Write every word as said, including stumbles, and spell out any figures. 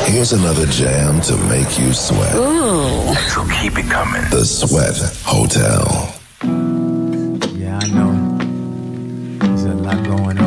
Here's another jam to make you sweat. Ooh. So keep it coming. The Sweat Hotel. Yeah, I know. There's a lot going on.